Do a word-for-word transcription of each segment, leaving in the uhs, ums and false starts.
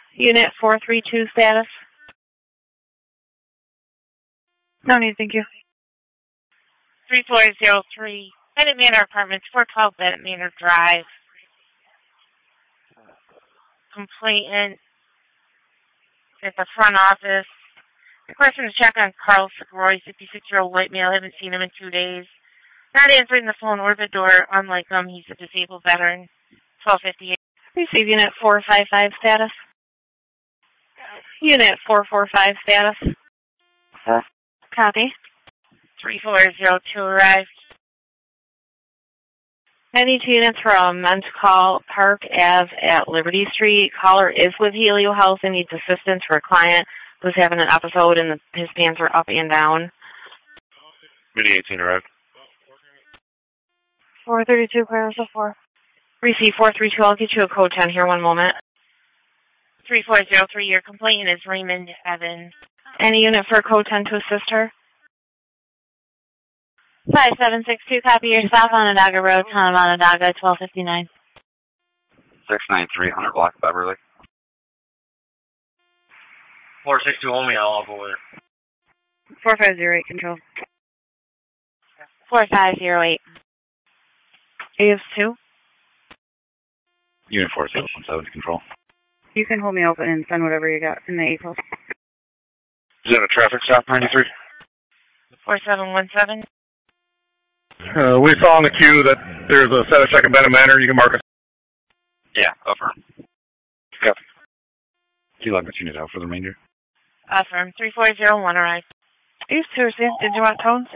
Unit four three two status? No need, thank you. three four zero three, Bennett Manor Apartments, four twelve Bennett Manor Drive. Complainant at the front office. Requesting to check on Carl Segroy, fifty-six-year-old white male. I haven't seen him in two days. Not answering the phone or the door. Unlike him, he's a disabled veteran. twelve fifty-eight. Receive Unit four five five status. Unit four four five status. Huh? Copy. three four zero two arrived. Any two units from men's call Park Ave at Liberty Street. Caller is with Helio Health and needs assistance for a client who's having an episode and the, his pants are up and down. Mini eighteen arrived. four thirty-two, Claris four. Receive four three two, I'll get you a code ten here, one moment. three four zero three, your complainant is Raymond Evans. Any unit for code ten to assist her? five seven six two, copy your stop on Onondaga Road, Town of Onondaga, twelve fifty-nine. six nine three, one hundred block Beverly. four six two, only I'll go with it. four five zero eight, control. four five zero eight. A S two. Unit four zero one seven to control. You can hold me open and send whatever you got in the April. Is that a traffic stop, ninety-three? four seven one seven. Uh, we saw on the queue that there's a status check in Bennett Manor. You can mark it. Yeah, affirm. Copy. Key log unit out for the remainder. Affirm. three four zero one arrived. East Tuesday. Did you want tones?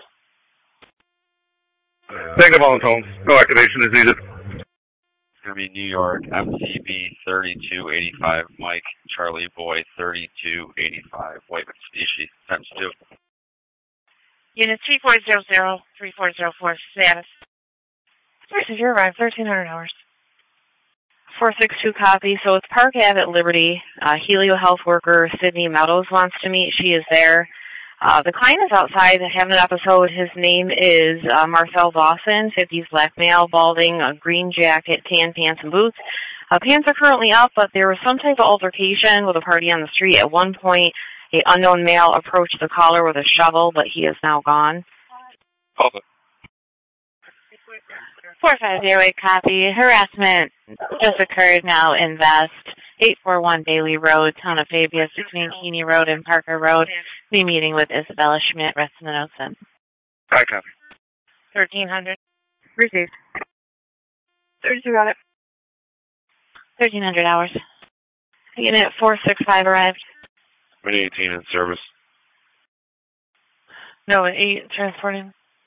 Negative on tones. No activation is needed. It's going to be New York, M C B thirty-two eighty-five, Mike, Charlie Boy thirty-two eighty-five, White Mitsubishi, times two. Unit three four zero zero, three four zero four, status. Versus you arrived, thirteen hundred hours. four six two copy. So it's Park Ave at Liberty. Uh, Helio Health worker Sydney Meadows wants to meet. She is there. Uh, the client is outside having an episode. His name is uh, Marcel Dawson, fifties black male, balding, a green jacket, tan pants, and boots. Uh, pants are currently up, but there was some type of altercation with a party on the street. At one point, an unknown male approached the caller with a shovel, but he is now gone. Hold it. four five zero eight, copy. Harassment just occurred, now invest. eight four one Bailey Road, Town of Fabius, between Keeney Road and Parker Road. Be meeting with Isabella Schmidt, rest of the notes in. I copy. thirteen hundred. Received. thirty-two got it. thirteen hundred hours. Unit four six five arrived. Mini eighteen in service. No, eight transporting.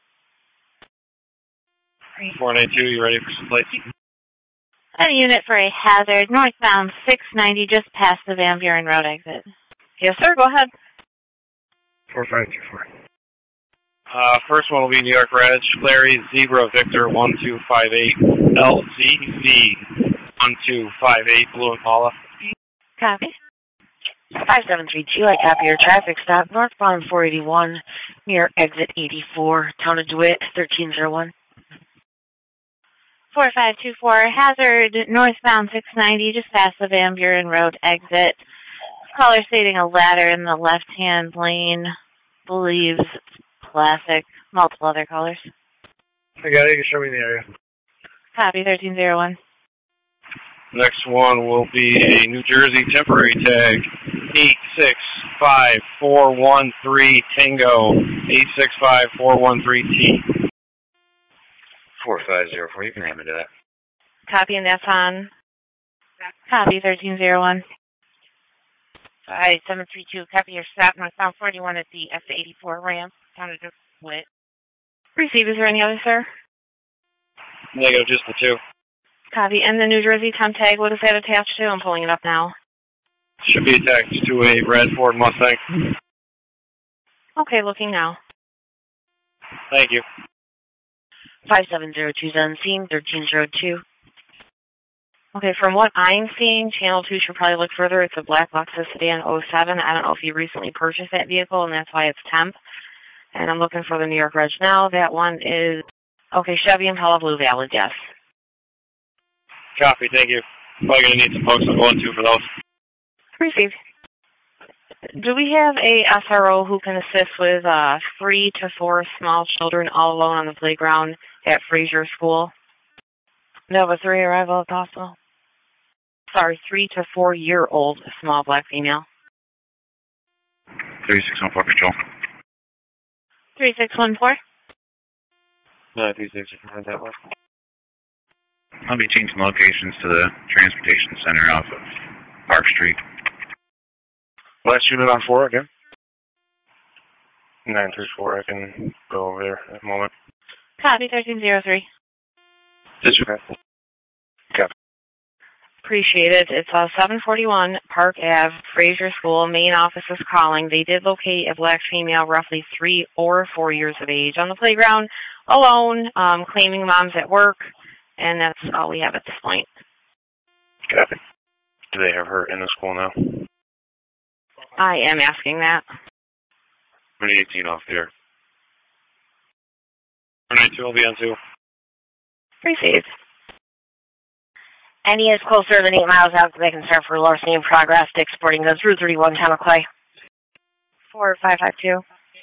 four nine two, you ready for some plates? A unit for a hazard, northbound six ninety, just past the Van Buren Road exit. Yes, sir, go ahead. four five two four. Uh, first one will be New York Reg, Larry Zebra Victor one two five eight, L Z Z one two five eight, Blue Impala. Copy. five seven three two, I copy your traffic stop, northbound four eighty-one, near exit eighty-four, Town of DeWitt, thirteen oh one. four five two four, hazard, northbound six ninety, just past the Van Buren Road exit. Caller stating a ladder in the left-hand lane, believes plastic, multiple other callers. I got it, you can show me the area. Copy, thirteen oh one. Next one will be a New Jersey temporary tag, eight six five four one three Tango, eight six five four one three T. four five zero four, you can hand me to that. Copy, and that's on. Copy, thirteen oh one. five seven three two, copy your stop, northbound forty-one at the F eighty-four ramp, Town of DeWitt. Receive, is there any other, sir? Negative, just the two. Copy, and the New Jersey temp tag, what is that attached to? I'm pulling it up now. Should be attached to a red Ford Mustang. Okay, looking now. Thank you. five seven zero two is on scene, thirteen oh two. Okay, from what I'm seeing, Channel two should probably look further. It's a black Lexus sedan oh seven. I don't know if you recently purchased that vehicle, and that's why it's temp. And I'm looking for the New York Reg now. That one is, okay, Chevy Impala Blue, valid, yes. Copy, thank you. Probably going to need some folks to go into for those. Received. Do we have a S R O who can assist with uh, three to four small children all alone on the playground at Fraser School? Nova three arrival if possible. Sorry, three to four year old small black female. three six one four Patrol. three six one four. No, three six one that one. I'll be changing locations to the transportation center off of Park Street. Last unit on four again. nine three four, I can go over there at the moment. Copy, thirteen zero three. District. Copy. Appreciate it. It's uh, seven forty-one Park Ave, Fraser School. Main office is calling. They did locate a black female roughly three or four years of age on the playground, alone, um, claiming mom's at work, and that's all we have at this point. Copy. Do they have her in the school now? I am asking that. twenty eighteen off there. twenty-two will be on two. Received. Any is closer than eight miles out, they can start for larceny in progress. Dick Sporting Goods, Route thirty-one, Town of Clay. four five five two.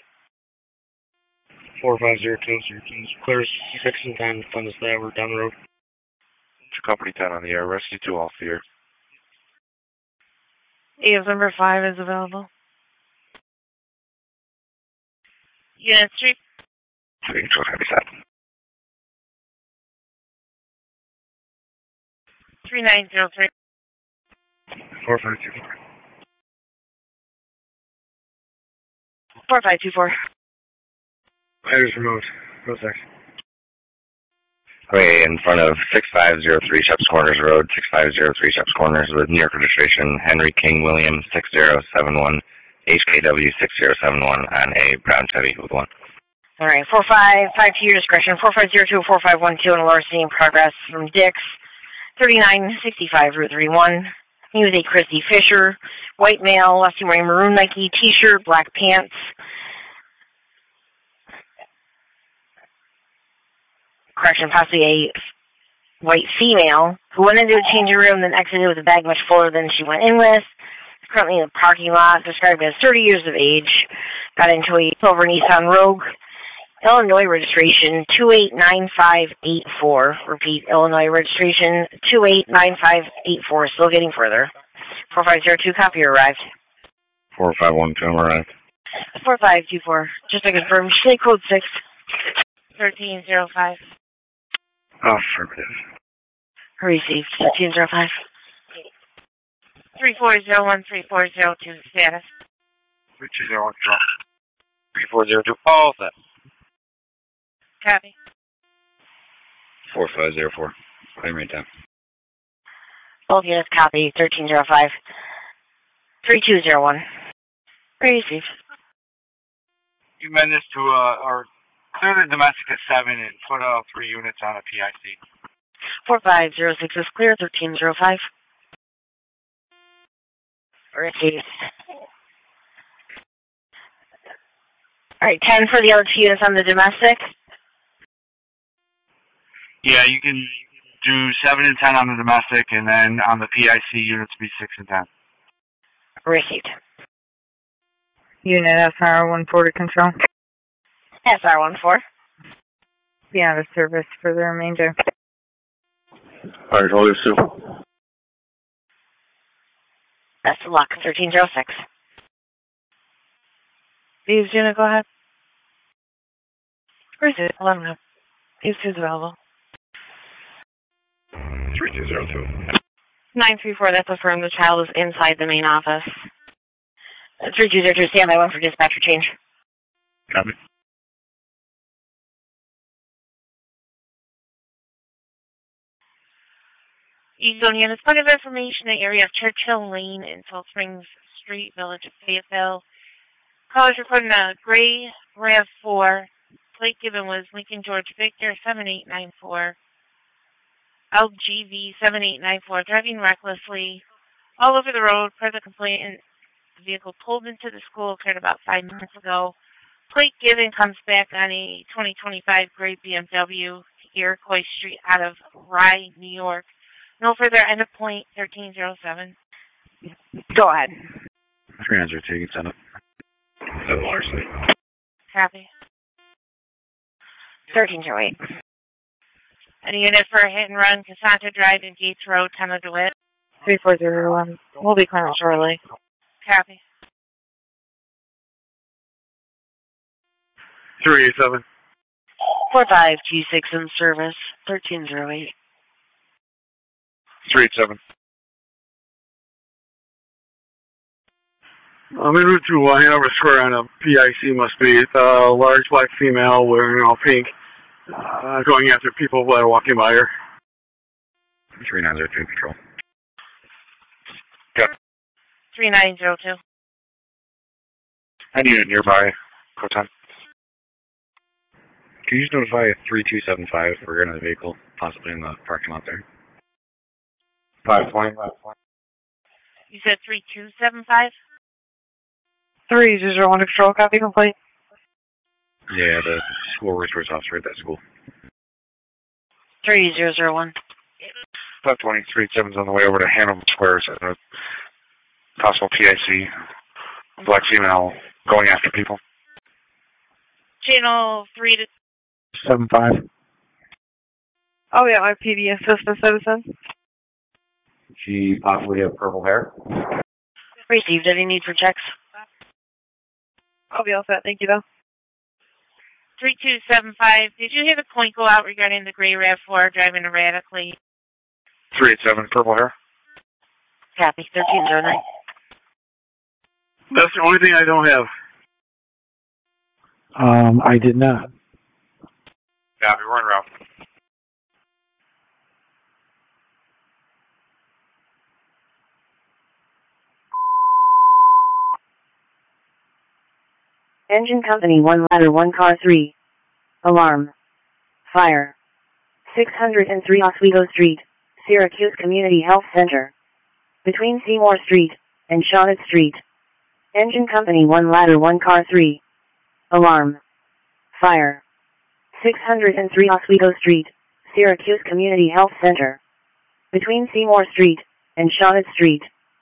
four five zero two, clears six and ten, fund us there, we're down the road. Company ten on the air, rescue two off the air. A S number five is available. Unit three. three twelve seventy-seven. three nine zero three. four five two four. four five two four. Fires remote. Go six. Okay, in front of six five zero three Sheps Corners Road, six five zero three Sheps Corners with New York registration, Henry King William six zero seven one, H K W six zero seven one on a brown Chevy with one. All right, four five five to your discretion, four five zero two, four five one two, and a larceny in progress from Dick's, thirty-nine sixty-five Route thirty-one. He was a Christy Fisher, white male, last seen wearing maroon Nike t-shirt, black pants. Correction, possibly a white female who went into a changing room, then exited with a bag much fuller than she went in with. Currently in the parking lot, described as thirty years of age. Got into a silver Nissan Rogue. Illinois registration two eight nine five eight four. Repeat, Illinois registration two eight nine five eight four. Still getting further. four five zero two, copy arrived. four five one two arrived. four five two four. Just to confirm, say code six. thirteen zero five. Affirmative. Received, thirteen zero five. three four zero one, three four zero two, status. three two zero one, drop. three four zero two, all set. Copy. four five zero four. Claim right down. Both units copy, thirteen zero five. three two zero one. Received. You meant this to, uh, or clear the domestic at seven and put uh, three units on a P I C. four five zero six is clear, thirteen zero five. Received. All right, ten for the other two units on the domestic. Yeah, you can do seven and ten on the domestic, and then on the P I C units be six and ten. Received. Unit S R one four to control. S R one four. Be out of service for the remainder. All right, hold your Sue. Best of luck, thirteen zero six. These unit, go ahead. Where's it? Let him know. These two's available. three two zero two. nine three four, that's affirmed. The child is inside the main office. three two zero two, standby one for dispatcher change. Copy. Eagle units, point of information in the area of Churchill Lane in Salt Springs Street, Village of Fayetteville. Callers reporting a gray RAV four. Plate given was Lincoln George Victor seven eight nine four. L G V seven eight nine four, driving recklessly all over the road. Per the complainant, the vehicle pulled into the school, occurred about five minutes ago. Plate given comes back on a twenty twenty-five gray B M W, Iroquois Street out of Rye, New York. No further end of point, thirteen zero seven. Go ahead. Three nine zero two, you can send it. Seven Larson. Copy. thirteen oh eight. Any unit for a hit and run, Cassandra Drive and Gates Road, Town of DeWitt. three four zero one. We'll be clearing shortly. Copy. three eight seven. four five two six in service, thirteen oh eight. three eight seven. I'm en route to uh, Hanover Square on a P I C must be a uh, large black female wearing all pink, uh, going after people that are walking by her. three nine zero two, control. Got three nine zero two. any unit nearby, Coton. Can you just notify three two seven five if we're in a vehicle, possibly in the parking lot there? five twenty. You said three two seven five? three zero one control, copy complete. Yeah, the school resource officer at that school. three zero zero one. five twenty, three eight seven's on the way over to Hanover Square. So a possible P I C. Black female going after people. Channel three to seven five. Oh yeah, my P D assistant citizen. She possibly have purple hair? Received. Any need for checks? I'll be all set. Thank you, though. three two seven five. Did you hear the point go out regarding the gray RAV four driving erratically? three eight seven, purple hair. Copy. thirteen oh nine. That's the only thing I don't have. Um, I did not. Yeah, we're en route. Engine company, one ladder, one car, three. Alarm. Fire. six hundred three Oswego Street, Syracuse Community Health Center. Between Seymour Street and Shawnee Street. Engine company, one ladder, one car, three. Alarm. Fire. six hundred three Oswego Street, Syracuse Community Health Center. Between Seymour Street and Shawnee Street.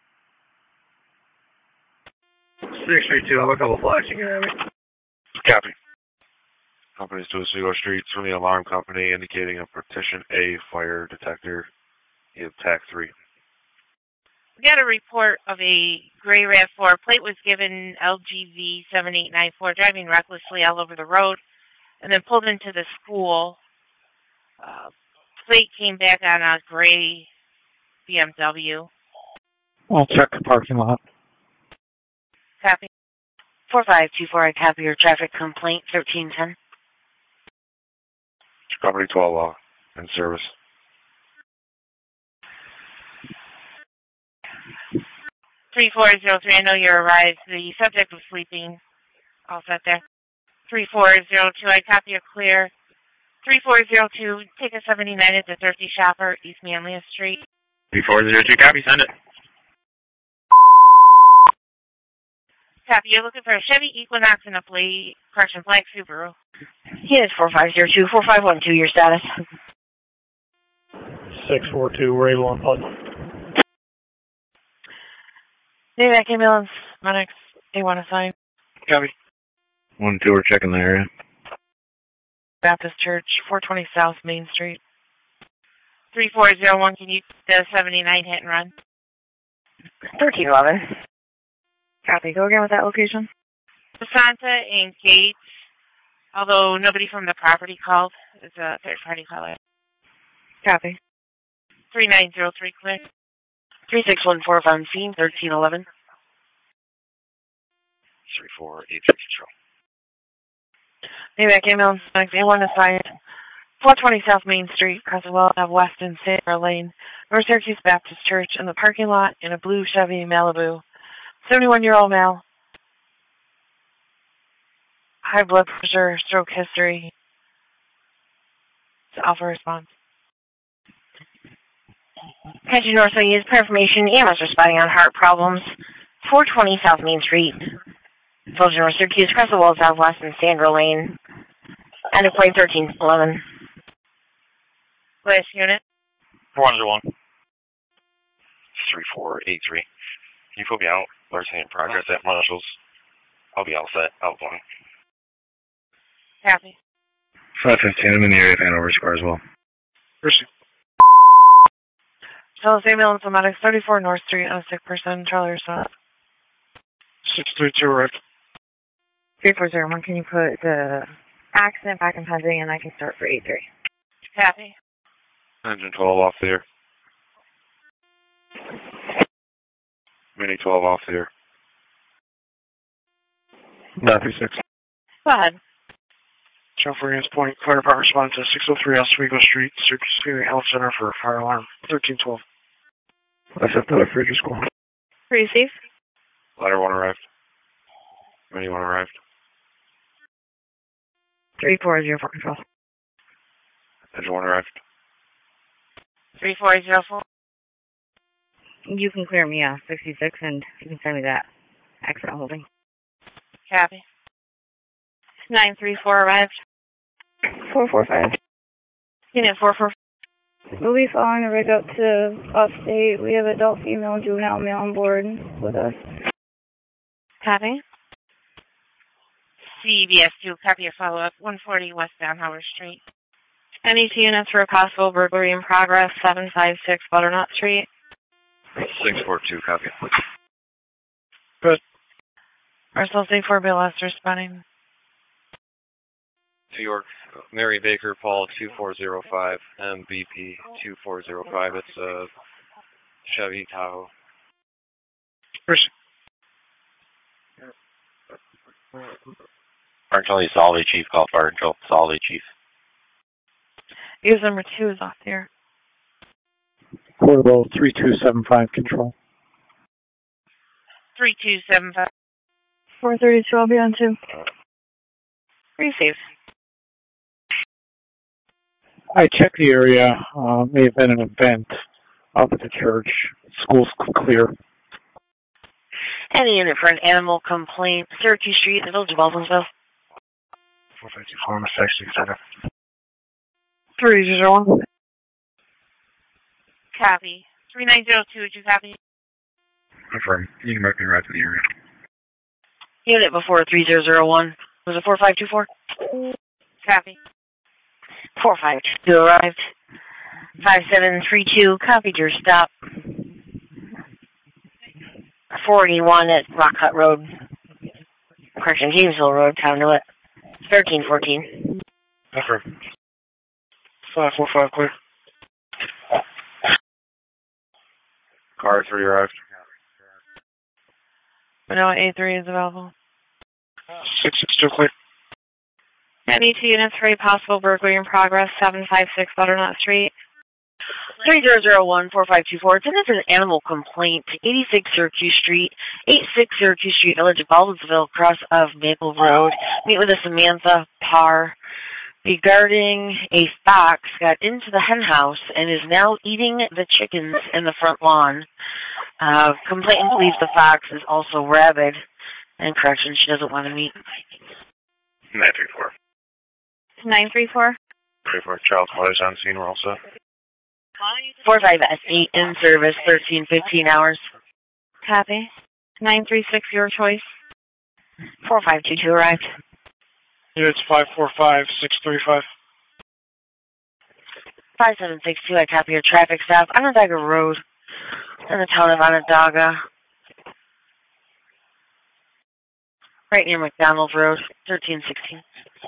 six three two, I'm a couple flashing at me. Copy. Companies to Oswego Street from the alarm company indicating a partition A fire detector in T A C three. We got a report of a gray RAV four. Plate was given L G V seven eight nine four, driving recklessly all over the road, and then pulled into the school. Uh, plate came back on a gray B M W. I'll check the parking lot. Copy. four five two four, I copy your traffic complaint, thirteen ten. Company twelve uh, in service. three four zero three, I know you arrived. The subject was sleeping. All set there. three four zero two, I copy a clear. three four zero two, take a seventy-nine at the Thirsty Shopper, East Manlius Street. three four zero two, copy, send it. Copy, you're looking for a Chevy Equinox and a Blade, correction, black Subaru. He is four five zero two, four five one two, your status. six four two, we're able on P U D. Navac ambulance, Monix, A one assigned. Copy. One, two, we're checking the area. Baptist Church, four twenty South Main Street. three four zero one, can you the seventy-nine hit and run? thirteen eleven. Copy. Go again with that location. Basanta and Gates, although nobody from the property called. It's a third-party caller. Copy. three nine zero three, clear. three six one four, on scene, thirteen eleven. three four eight three, control. Navac ambulance, Monix, A one assigned. four twenty South Main Street, Cresswell Ave West and Sandra Lane, North Syracuse Baptist Church, in the parking lot in a blue Chevy Malibu. seventy-one-year-old male. High blood pressure, stroke history. To offer response. Country North Wing is per information. E M S responding on heart problems. four twenty South Main Street. Soldier North Syracuse, Cresswell Southwest and Sandra Lane. And a plane thirteen eleven. Last unit. four one zero one. three four eight three. you put me out? Larceny in progress at Marshall's. I'll be all set. Outgoing. Copy. five fifteen, I'm in the area of Hanover Square as well. Percy. Charles Samuel and Somatics, thirty-four North Street, on a sick person. Charlie response. six three two, right. three four zero one, can you put the accident back in pending and I can start for eight three? Copy. Engine twelve off the air. Mini twelve off the air. nine three six. Go ahead. Channel four Hans Point, fire department responding to six oh three Oswego Street, Syracuse Community Health Center for a fire alarm, thirteen twelve. That's up to the Fridge School. Receive. Ladder one arrived. Mini one arrived. three four zero four control. Engine one arrived. three four zero four. You can clear me, uh, sixty-six, and you can send me that extra holding. Copy. nine three four arrived. four four five. Unit four four. We'll be following the rig up to upstate. We have adult female and juvenile male on board with us. Copy. C B S two, copy your follow-up, one forty westbound Howard Street. Any two units for a possible burglary in progress, seven five six Butternut Street. six four two, copy. Good. Marcel C four, Bill Lester responding. New York, Mary Baker, Paul two four zero five, M B P two four zero five. It's a Chevy Tahoe. Percy. Fire control, Solvay Chief, call fire control, Solvay Chief. Use number two is off the air. Portable three two seven five control. three two seven five. four thirty-two, I'll be on two. Receive. I checked the area. Uh, may have been an event up at the church. School's clear. Any unit for an animal complaint, Syracuse Street, the Village of Baldwinsville. four five two four, I'm sixty center. three zero one. Copy. three nine zero two, would you copy? Confirm. You can mark me right to the area. Unit before three zero zero one. Was it four five two four? Copy. four five two arrived. five seven three two, copied your stop. forty-one at Rock Cut Road. Correction, Jamesville Road, Conduit. thirteen fourteen. Confirm. five four five, clear. Car three arrived. Manila A three is available. six six two, clear. Any two units for a possible burglary in progress, seven five six Butternut Street. three zero zero one four five two four. It's an animal complaint. eighty-six Syracuse Street, eighty-six Syracuse Street, Village of Baldwinsville, cross of Maple Road. Meet with a Samantha Parr regarding a fox got into the hen house and is now eating the chickens in the front lawn. Uh, complainant believes the fox is also rabid. And correction, she doesn't want to meet. nine three four. nine three four. three four, Charles Mother's on scene, we're all set. four five S eight in service, thirteen fifteen hours. Copy. nine three six, your choice. four five two two arrived. Units five four five, six three five. five seven six two, I copy your traffic stop. Onondaga Road in the town of Onondaga. Right near McDonald Road, thirteen sixteen.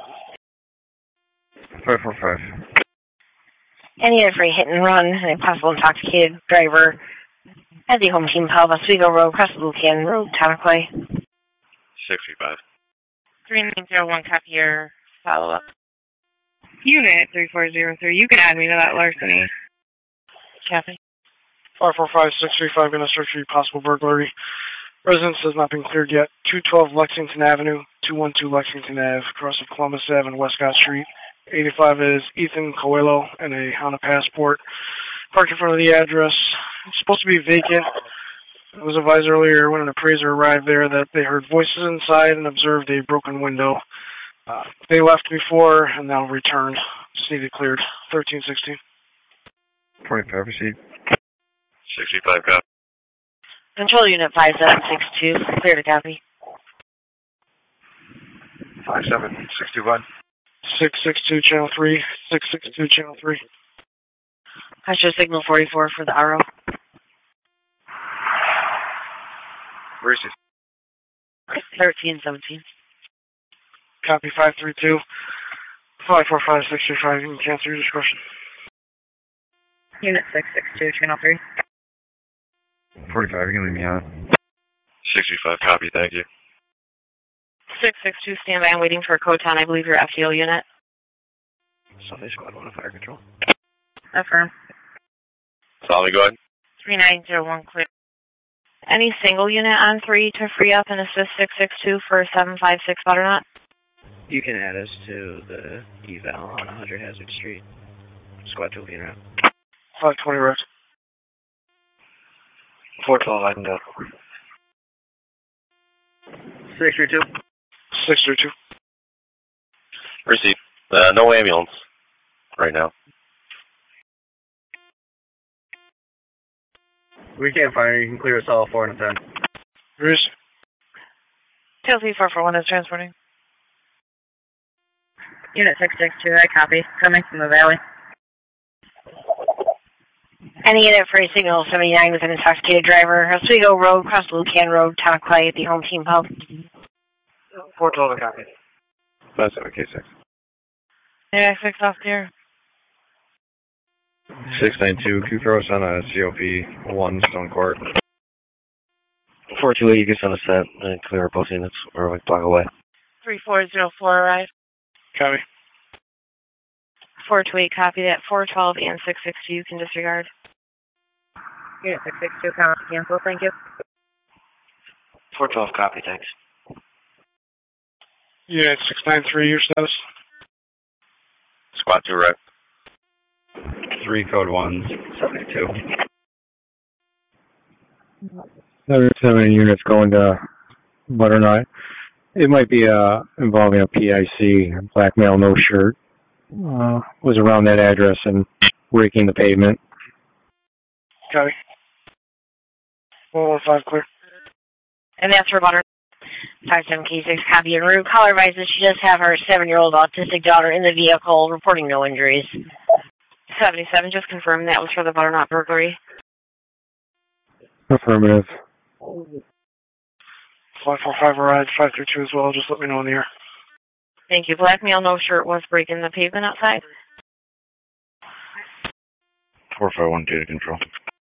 five four five. Any unit for a hit and run, a possible intoxicated driver at the home team pub, Oswego Road, across the Lucan Road, Tonaway. sixty-five. three nine zero one, copy your follow-up. Unit three four zero three, you can add me to that larceny. Copy. five four five, six three five, going to search for your possible burglary. Residence has not been cleared yet. two twelve Lexington Avenue, two one two Lexington Avenue, across of Columbus Avenue and Westcott Street. eighty-five is Ethan Coelho and a Honda Passport. Parked in front of the address. It's supposed to be vacant. It was advised earlier when an appraiser arrived there that they heard voices inside and observed a broken window. Uh, they left before and now returned. Just needed cleared. thirteen sixteen. twenty-five, proceed. sixty-five, copy. Control Unit five seven six two, clear to copy. five seven six two one. six six two, channel three. six six two, channel three. I show signal forty-four for the R O. Where is it? thirteen seventeen. Copy five three two. five four five six three five, you can cancel your discretion. Unit six six two, channel three. forty-five, you can leave me on. sixty-five, copy, thank you. six six two, stand by. I'm waiting for a code ten. I believe your F T O unit. Sunday Squad one, fire control. Affirm. Solly, go ahead. three nine zero one, clear. Any single unit on three to free up and assist six six two for seven five six Butternut? You can add us to the eval on one hundred Hazard Street. Squad two being around. five twenty Rex. four twelve, I can go. six three two. six three two. Receive. Uh, no ambulance right now. We can't find her. You can clear us all four and a ten. Where is Tail C four four one is transporting. Unit six six two, I copy. Coming from the valley. Any unit for a signal seventy-nine with an intoxicated driver. Oswego Road, cross Lucan Road, Town of Clay at the Home Team Pub. four twelve, I copy. five seven K six. Yeah, six off there. six nine two, can you throw us on a C O P one, Stone Court? four two eight, you can send us that and clear our both units. We're like block away. three four zero four arrive. Copy. four two eight, copy that. four twelve and six six two, you can disregard. Unit six six two, cancel, thank you. four twelve, copy, thanks. Unit six nine three, your status? Squad two, right. Three code ones, seventy-two. Seven, seven units going to Butternut. It might be uh, involving a P I C, black male, no shirt. Uh, was around that address and raking the pavement. Copy. one one five, clear. And that's for Butter. five seven K six, copy en route. Caller advises she does have her seven-year-old autistic daughter in the vehicle, reporting no injuries. seventy-seven, just confirm that was for the Butternut burglary. Affirmative. five four five arrived, five three two as well, just let me know in the air. Thank you. Black male, no shirt, was breaking the pavement outside. four five one two to control.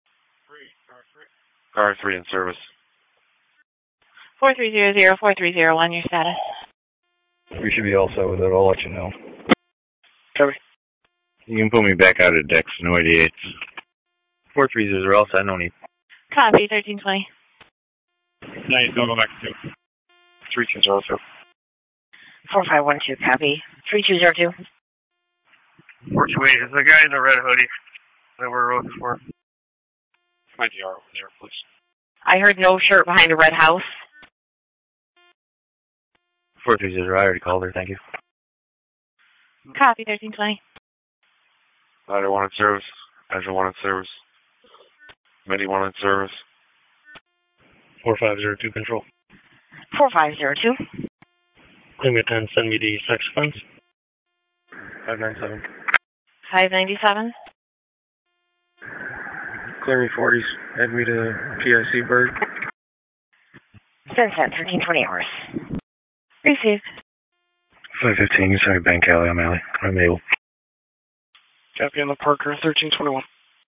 Car three in service. four three zero zero, four three zero one, your status. We should be all set with it. I'll let you know. Copy. You can put me back out of decks, no eighty-eights. four three zero are all set, no need. Copy, thirteen twenty. Nice, don't go back to two. three two zero two. four five one two, copy. three two zero two. four two eight, is the guy in the red hoodie that we're looking for? My D R over there, please. I heard no shirt behind a red house. four three zero, I already called her, thank you. Copy, thirteen twenty. Ladder one in service. Azure one in service. Midi one in service. four five zero two, control. four five zero two. Claim your ten, send me the sex offense. five nine seven. five ninety-seven. Clear me forties, add me to P I C Bird. Send set, thirteen twenty hours. Received. five fifteen, sorry, Bank Alley, I'm Alley. I'm able. Copy on the Parker, thirteen twenty-one.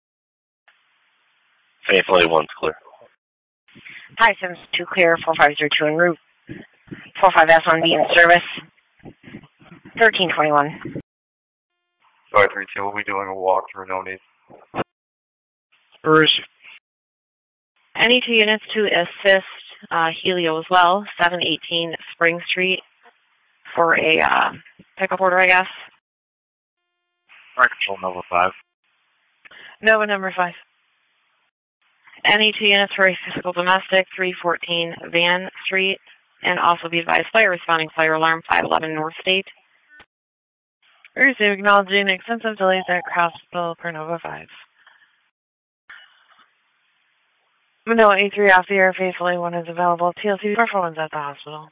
Faithfully one's clear. five seven two clear, four five zero two en route. four five S one B in service. thirteen twenty-one. five three two, we'll be doing a walk through, no need. Where is she? Any two units to assist uh, Helio as well, seven eighteen Spring Street for a uh, pickup order, I guess. Fire control Nova five. Nova number five. Any two units for a physical domestic, three fourteen Van Street, and also be advised fire responding fire alarm five eleven North State. Receive, acknowledging extensive delays at Crossville per Nova five. Manila A three off the air, faithfully one is available. T L C four four one's at the hospital.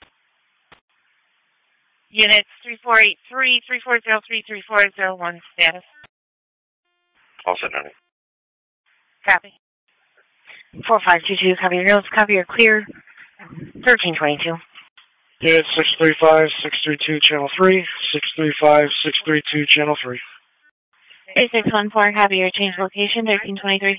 Units three four eight three, three four zero three, three four zero one, status. All set, honey. Copy. four five two two, copy your notes, copy your clear. thirteen twenty-two. Unit six three five, six three two, channel three, six three five, six three two, channel three. eight six one four, copy your change location, thirteen twenty-three.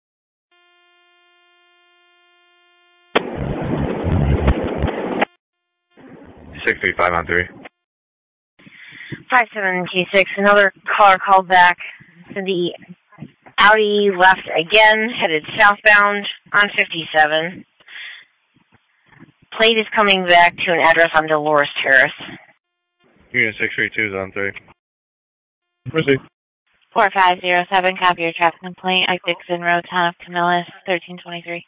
six three five on three. five seven K six, another caller called back. Cindy Audi left again, headed southbound on fifty-seven. Plate is coming back to an address on Dolores Terrace. Unit six three two is on three. Proceed. four five zero seven, copy your traffic complaint, I Dixon Road, Town of Camillus, thirteen twenty-three.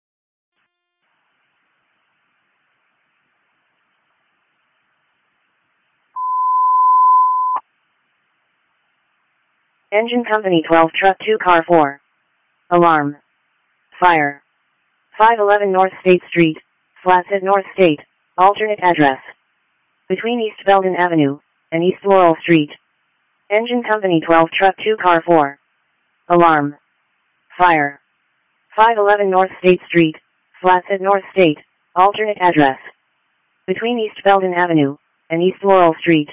Engine Company twelve, Truck two, Car four. Alarm. Fire. five eleven North State Street, Flathead North State, alternate address. Between East Belden Avenue and East Laurel Street. Engine Company twelve, Truck two, Car four. Alarm. Fire. five eleven North State Street, Flathead North State, alternate address. Between East Belden Avenue and East Laurel Street.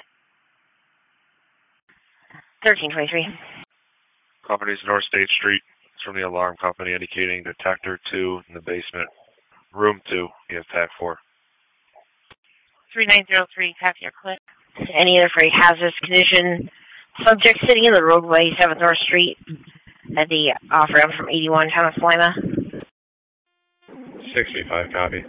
thirteen twenty-three. Company's North State Street. It's from the alarm company indicating detector two in the basement. Room two, you have tag four. three nine zero three, copy your clip. Any other for a hazardous condition. Subject sitting in the roadway, seventh North Street, at the off-ramp from eighty-one, Town of Salina. six three five, copy.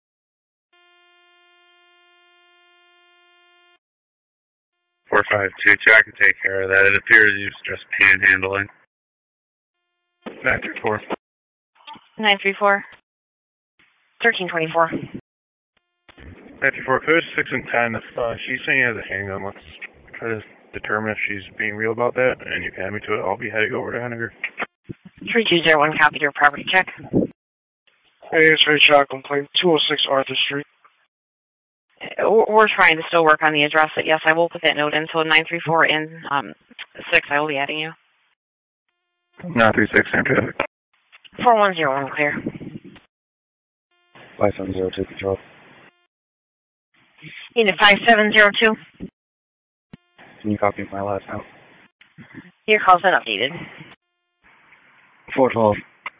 four five two two, I can take care of that. It appears you're just panhandling. nine three four. nine three four. thirteen twenty-four. nine three four, code six and ten. If uh, she's saying she has a handgun, let's try to determine if she's being real about that, and you can add me to it. I'll be heading over to Henniger. three two zero one, copy your property check. Hey, it's Ray Child complaint, two oh six Arthur Street. We're trying to still work on the address, but yes, I will put that note in. So nine three four and um, six, I will be adding you. nine three six, same traffic. four one zero one, clear. five seven zero two, control. Unit five seven zero two. Can you copy my last note? Your call's been updated. four twelve.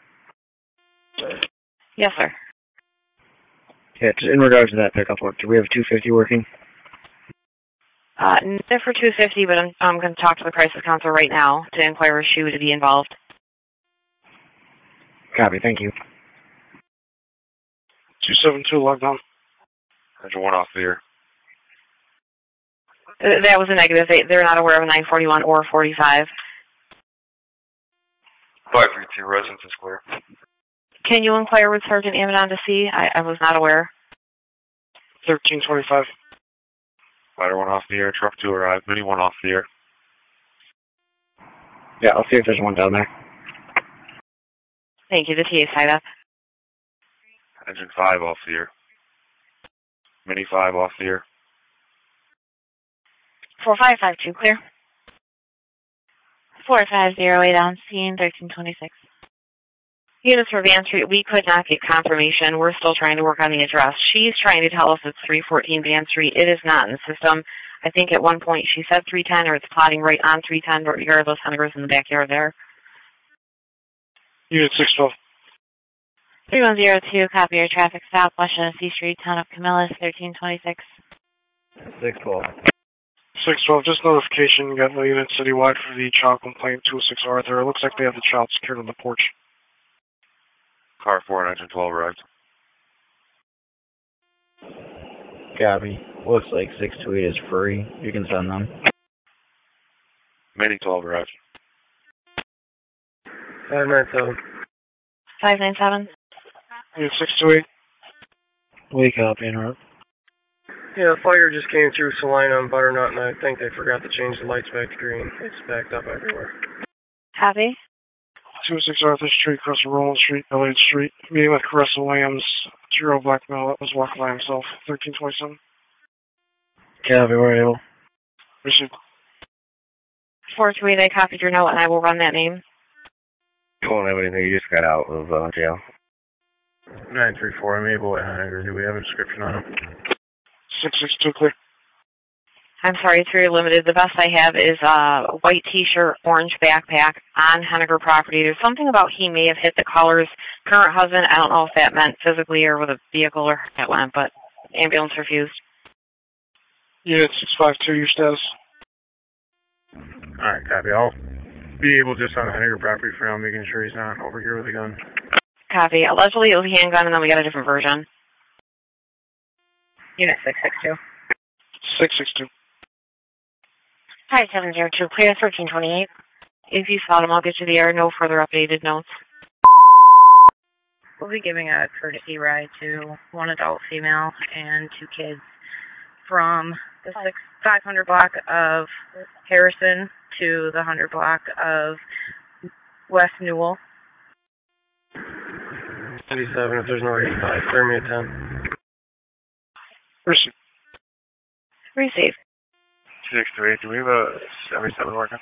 Yes, sir. Yeah, just in regards to that pickup work, do we have two fifty working? Uh, not for two fifty, but I'm, I'm going to talk to the crisis council right now to inquire if she would be involved. Copy, thank you. two seven two, lockdown. Engine one off the air. Uh, That was a negative. They, they're not aware of a nine forty-one or forty-five. five three two, residence is clear. Can you inquire with Sergeant Amadon to see? I, I was not aware. thirteen twenty-five. Fighter one off the air, truck two arrived, mini one off the air. Yeah, I'll see if there's one down there. Thank you. The T A side up. Engine five off the air. Mini five off the air. four five five two, clear. four five zero eight on scene, thirteen twenty-six. Units for Van Street, we could not get confirmation. We're still trying to work on the address. She's trying to tell us it's three fourteen Van Street. It is not in the system. I think at one point she said three ten, or it's plotting right on three ten, but regardless, Henniger's in the backyard there. Unit six twelve. three one zero two, copy your traffic stop, West Genesee Street, Town of Camillus, thirteen twenty-six. six twelve. six twelve, just notification, you got no unit citywide for the child complaint, two oh six Arthur. It looks like they have the child secured on the porch. Car four and engine twelve arrived. Copy. Looks like six two eight is free. You can send them. Mini twelve arrived. five nine seven. five nine seven. Unit six two eight. Wake up, interrupt. Yeah, fire just came through Salina and Butternut, and I think they forgot to change the lights back to green. It's backed up everywhere. Copy. two oh six Arthur Street, across from Roland Street, Elliott Street. Meeting with Caressa Williams, two-year-old black male that was walking by himself, thirteen twenty-seven. Copy, we're able. Received. four two eight, I copied your note and I will run that name. You won't have anything. You just got out of uh, jail. nine three four, I'm able at Hunter. Do we have a description on him? six six two, clear. I'm sorry, it's very limited. The best I have is a white t-shirt, orange backpack on Henniger property. There's something about he may have hit the caller's current husband. I don't know if that meant physically or with a vehicle or how that went, but ambulance refused. Unit six five two, your status. Alright, copy. I'll be able just on the Henniger property for now, making sure he's not over here with a gun. Copy. Allegedly it was a handgun and then we got a different version. Unit six six two. six six two. Hi, seven zero two, clear, thirteen twenty-eight. If you spot him, I'll get you the air. No further updated notes. We'll be giving a courtesy ride to one adult female and two kids from the six five hundred block of Harrison to the one hundred block of West Newell. eighty-seven, if there's no eighty-five, clear me at ten. Received. Received. six two eight, do we have a seventy-seven working?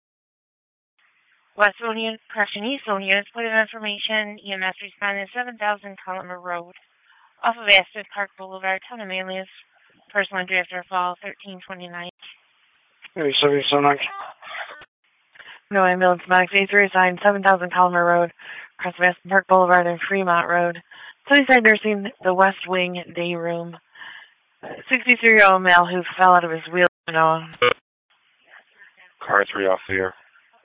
West Union, correction, East Union, point of information, E M S responded seven thousand Collimer Road, off of Aspen Park Boulevard, town of Manlius, personal injury after a fall, thirteen twenty-nine. Maybe seventy-seven, nine. No ambulance medics, A three assigned, seven thousand Collimer Road, across of Aspen Park Boulevard and Fremont Road. Sunnyside Nursing, the West Wing Day Room. sixty-three-year-old male who fell out of his wheel. No. Car three off the air.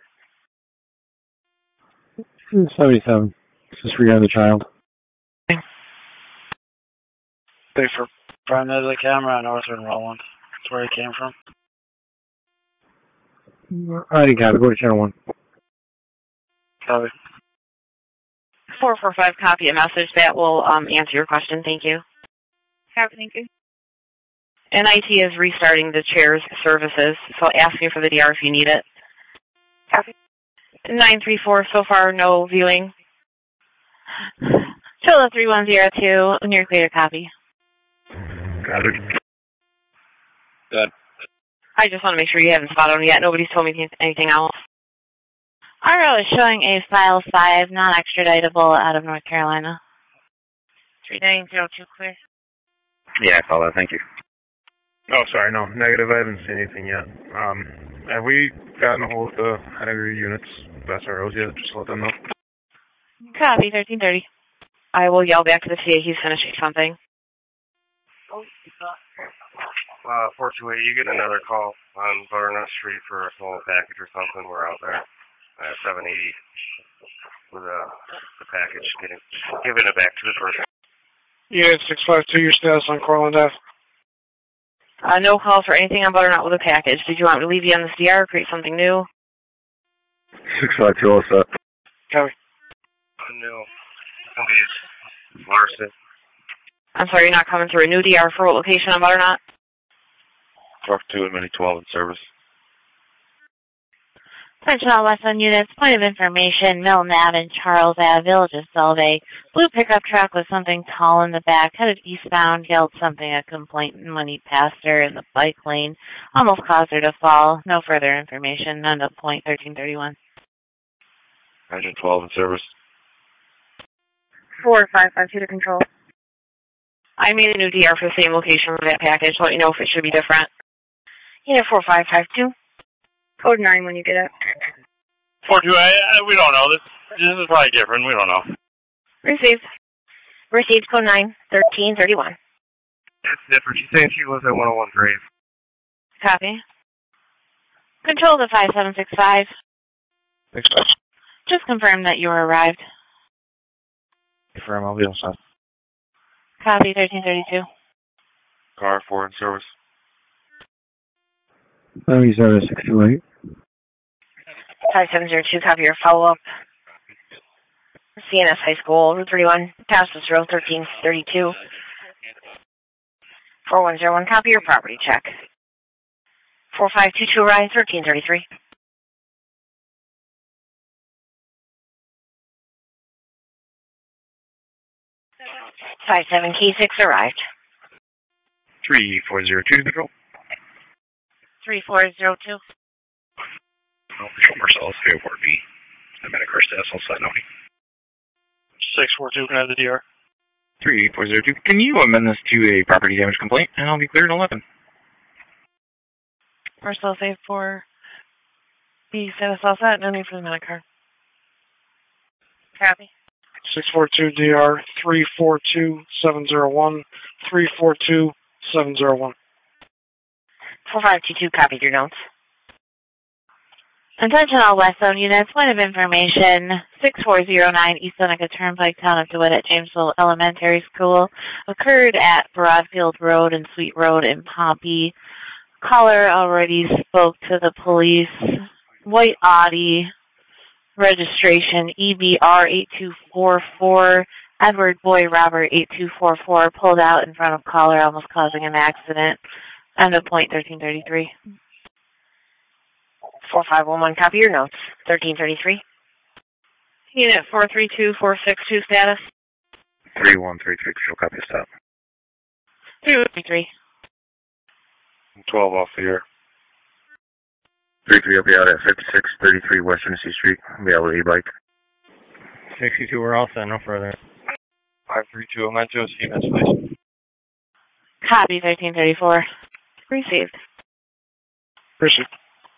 seventy-seven. This is regarding the child. Wait for front of the camera on Northern Roland. That's where he came from. Alrighty, copy. Go to channel one. Copy. four four five, copy a message that will um, answer your question. Thank you. Copy, thank you. N I T is restarting the chair's services, so ask me for the D R if you need it. Copy. nine three four, so far no viewing. Chilla three one zero two, near clear copy. Copy. Good. I just want to make sure you haven't spotted him yet. Nobody's told me anything else. R O is showing a file five, non-extraditable out of North Carolina. three nine zero two, clear. Yeah, I saw that. Thank you. Oh, sorry, no, negative. I haven't seen anything yet. Um, have we gotten a hold of the Henniger units, S R Os yet? Just let them know. Copy, thirteen thirty. I will yell back to the T A. He's finishing something. Uh, four two eight, you get another call on Butternut Street for a small package or something. We're out there at seven eighty with uh, the package, getting, giving it back to the person. Unit six five two, your status on Cortland Ave. Uh, no calls for anything on Butternut with a package. Did you want me to leave you on the C R or create something new? six five two, all set. Copy. No. Somebody's Larson. I'm sorry, you're not coming through a new D R for what location on Butternut? Truck two and Mini twelve in service. Attention all Westland units, point of information, Milton Ave and Charles Ave, Village of Solvay. Blue pickup truck with something tall in the back, headed eastbound, yelled something a complaint when he passed her in the bike lane. Almost caused her to fall. No further information. None to point thirteen thirty-one. Engine twelve in service. four five five two to control. I made a new D R for the same location for that package. Let me know if it should be different. Unit four five five two. Code nine when you get it. four two eight, we don't know. This, this is probably different. We don't know. Received. Received code nine, thirteen thirty-one. It's different. She's saying she lives at one oh one Grave. Copy. Control to five seven six five. Thanks, guys. Just confirm that you arrived. Confirm, I'll be on set. Copy, thirteen thirty-two. Car four in service. seventy-seven six two eight. five seven zero two, copy your follow-up. C N S High School, Route thirty-one, Passes Road, thirteen thirty-two. four one zero one, copy your property check. four five two two, rise, thirteen thirty-three. five seven K six arrived. three four zero two control. three four zero two. Oh, Control Marcellus, three oh four B. I'm at a car status outside Noni. six four two, can I have the D R? three four zero two. Can you amend this to a property damage complaint, and I'll be cleared at eleven. Marcellus eight four B, status all set, no need for the medic car. Copy. six four two D R, three four two seven zero one, three four two seven zero one. four five two two, copied your notes. Attention all West Zone units, point of information, six four zero nine East Seneca Turnpike, Town of DeWitt at Jamesville Elementary School, occurred at Broadfield Road and Sweet Road in Pompey. Caller already spoke to the police. White Audi, registration E B R eight two four four, Edward Boy Robert eight two four four, pulled out in front of caller, almost causing an accident. End of point thirteen thirty-three. four five one one, copy your notes. thirteen thirty-three. Unit four three two four six two, status. three one three three, control copy stop. three one three three. twelve off the air. three three will be out at fifty-six thirty-three West Tennessee Street. I'll be able to e-bike. sixty-two, we're all set, no further. five three two, amend to a C M S, please. Copy thirteen thirty-four. Received. Received.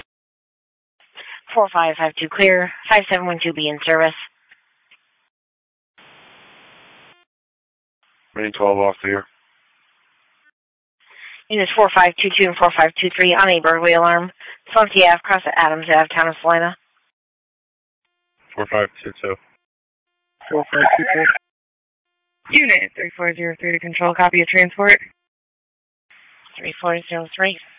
four five five two, clear. five seven one two, be in service. Main twelve off the air. Units four five two two and four five two three on a burglary alarm. Funky Ave, cross at Adams Ave, Town of Salina. four five two two. four five two two. Unit three four zero three to control, copy of transport. three four zero three.